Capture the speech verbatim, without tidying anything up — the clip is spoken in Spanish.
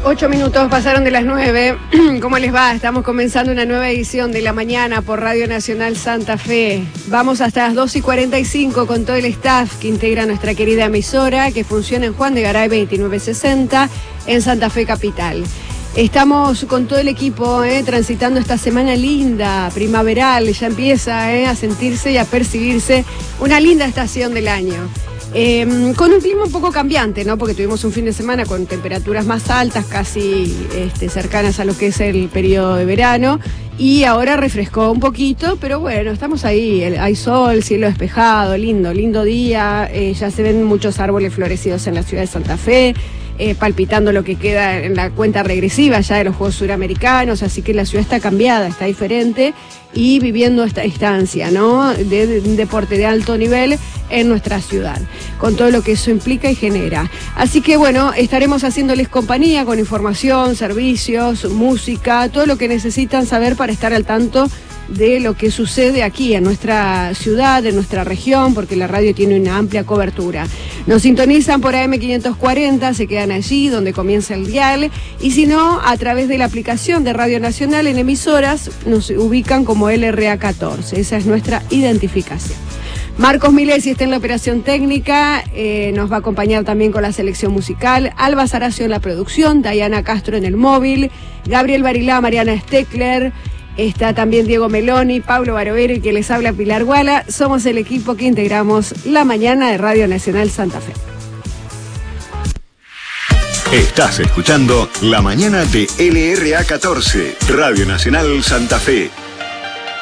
Ocho minutos pasaron de las nueve. ¿Cómo les va? Estamos comenzando una nueva edición de La Mañana por Radio Nacional Santa Fe. Vamos hasta las dos y cuarenta y cinco con todo el staff que integra nuestra querida emisora, que funciona en Juan de Garay veintinueve sesenta, en Santa Fe Capital. Estamos con todo el equipo eh, transitando esta semana linda, primaveral. Ya empieza eh, a sentirse y a percibirse una linda estación del año. Eh, con un clima un poco cambiante, ¿no? Porque tuvimos un fin de semana con temperaturas más altas, casi este, cercanas a lo que es el periodo de verano, y ahora refrescó un poquito, pero bueno, estamos ahí, hay sol, cielo despejado, lindo, lindo día, eh, ya se ven muchos árboles florecidos en la ciudad de Santa Fe, eh, palpitando lo que queda en la cuenta regresiva ya de los Juegos Suramericanos, así que la ciudad está cambiada, está diferente, y viviendo esta instancia, ¿no? De, de un deporte de alto nivel en nuestra ciudad, con todo lo que eso implica y genera. Así que bueno, estaremos haciéndoles compañía con información, servicios, música, todo lo que necesitan saber para estar al tanto de lo que sucede aquí en nuestra ciudad, en nuestra región, porque la radio tiene una amplia cobertura. Nos sintonizan por A M quinientos cuarenta, se quedan allí donde comienza el dial, y si no, a través de la aplicación de Radio Nacional en emisoras, nos ubican como L R A catorce, esa es nuestra identificación. Marcos Milesi está en la operación técnica, eh, nos va a acompañar también con la selección musical, Alba Saracio en la producción, Dayana Castro en el móvil, Gabriel Barilá, Mariana Steckler, está también Diego Meloni, Pablo Barovero y que les habla Pilar Guala. Somos el equipo que integramos La Mañana de Radio Nacional Santa Fe. Estás escuchando La Mañana de L R A catorce, Radio Nacional Santa Fe.